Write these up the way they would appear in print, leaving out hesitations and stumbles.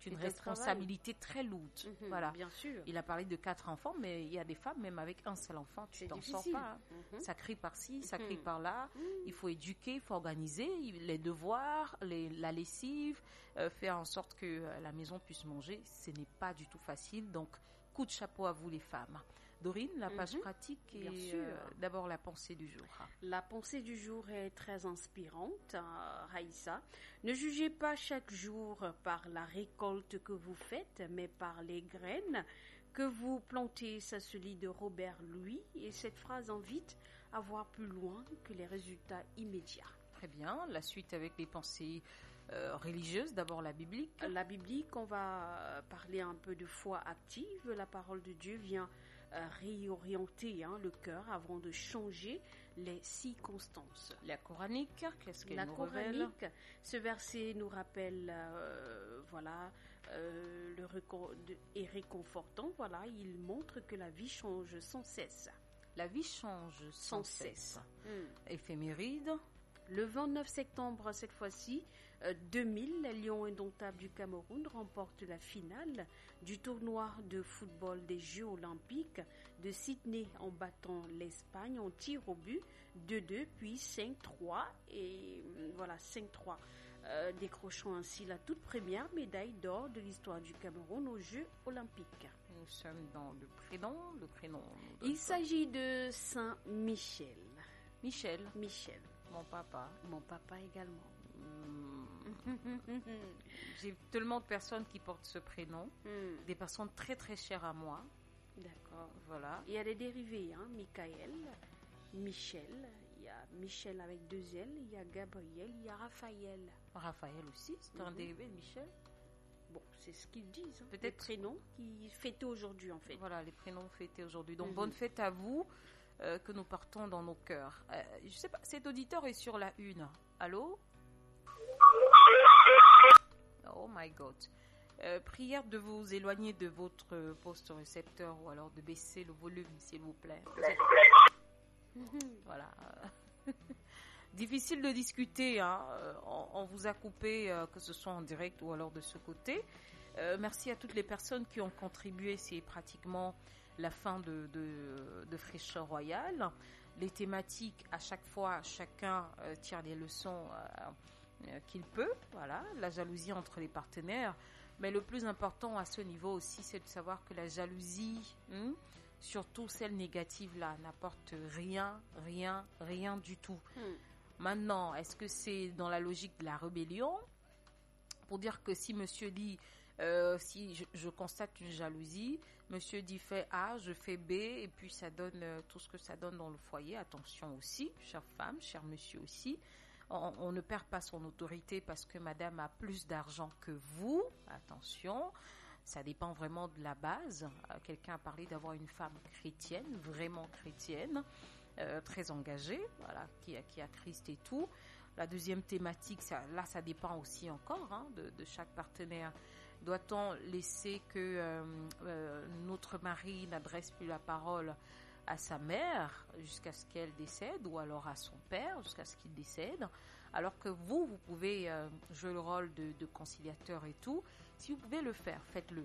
une responsabilité très lourde. Voilà. Bien sûr. Il a parlé de 4 enfants, mais il y a des femmes, même avec un seul enfant, tu t'en sors pas. Ça crie par-ci, ça crie par-là. Il faut éduquer, il faut organiser les devoirs, la lessive, faire en sorte que la maison puisse manger. Ce n'est pas du tout facile. Donc, coup de chapeau à vous les femmes. Dorine, la page pratique et d'abord la pensée du jour. La pensée du jour est très inspirante, Raïssa. Ne jugez pas chaque jour par la récolte que vous faites, mais par les graines que vous plantez. Ça se lit de Robert Louis et cette phrase invite à voir plus loin que les résultats immédiats. Très bien, la suite avec les pensées religieuses, d'abord la biblique. La biblique, on va parler un peu de foi active. La parole de Dieu vient réorienter le cœur avant de changer les circonstances. La coranique, qu'est-ce qu'elle nous révèle? Ce verset nous rappelle, est réconfortant. Voilà, il montre que la vie change sans cesse. La vie change sans cesse. Éphéméride. Le 29 septembre, cette fois-ci, 2000, les Lions indomptables du Cameroun remportent la finale du tournoi de football des Jeux olympiques de Sydney en battant l'Espagne en tir au but 2-2 puis 5-3 et voilà 5-3, décrochant ainsi la toute première médaille d'or de l'histoire du Cameroun aux Jeux olympiques. Nous sommes dans le prénom. Il s'agit de Saint Michel. Michel. Mon papa également. J'ai tellement de personnes qui portent ce prénom, des personnes très très chères à moi. D'accord. Voilà. Il y a des dérivés, Michael, Michel, il y a Michel avec 2 L, il y a Gabriel, il y a Raphaël. Raphaël aussi, c'est un dérivé de Michel. Bon, c'est ce qu'ils disent. Peut-être les prénoms qui fêtent aujourd'hui en fait. Voilà, les prénoms fêtés aujourd'hui. Donc bonne fête à vous. Que nous partons dans nos cœurs. Je sais pas, cet auditeur est sur la une. Allô? Oh my God. Prière de vous éloigner de votre poste récepteur ou alors de baisser le volume, s'il vous plaît. Voilà. Difficile de discuter. On vous a coupé, que ce soit en direct ou alors de ce côté. Merci à toutes les personnes qui ont contribué. C'est pratiquement la fin de Fraîcheur Royale. Les thématiques, à chaque fois, chacun tire des leçons qu'il peut. Voilà, la jalousie entre les partenaires. Mais le plus important à ce niveau aussi, c'est de savoir que la jalousie, surtout celle négative là, n'apporte rien du tout. Maintenant, est-ce que c'est dans la logique de la rébellion? Pour dire que si monsieur dit, si je constate une jalousie, monsieur dit fait A, je fais B, et puis ça donne tout ce que ça donne dans le foyer. Attention aussi, chère femme, cher monsieur aussi. On ne perd pas son autorité parce que madame a plus d'argent que vous. Attention, ça dépend vraiment de la base. Quelqu'un a parlé d'avoir une femme chrétienne, vraiment chrétienne, très engagée, voilà, qui a Christ et tout. La deuxième thématique, ça dépend aussi encore de chaque partenaire. Doit-on laisser que notre mari n'adresse plus la parole à sa mère jusqu'à ce qu'elle décède ou alors à son père jusqu'à ce qu'il décède, alors que vous pouvez jouer le rôle de conciliateur et tout. Si vous pouvez le faire, faites-le.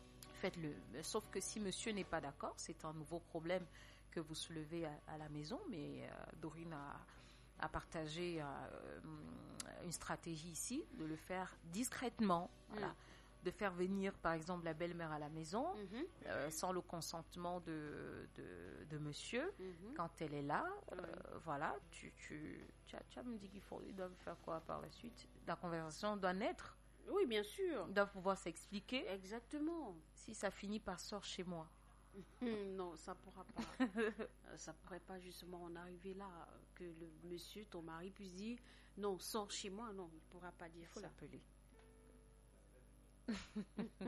Sauf que si monsieur n'est pas d'accord, c'est un nouveau problème que vous soulevez à la maison, mais Dorine a partagé une stratégie ici, de le faire discrètement, voilà. De faire venir par exemple la belle-mère à la maison sans le consentement de monsieur quand elle est là. Voilà, tu me dis qu'ils doivent faire quoi par la suite? La conversation doit naître. Oui, bien sûr. Ils doivent pouvoir s'expliquer. Exactement. Si ça finit par sort chez moi. Non, ça pourra pas. Ça pourrait pas justement en arriver là, que le monsieur, ton mari, puisse dire non, sors chez moi. Non, il pourra pas dire ça. S'appeler.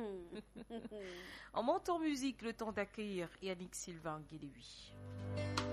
On monte en musique le temps d'accueillir Yannick Sylvain Guélévi.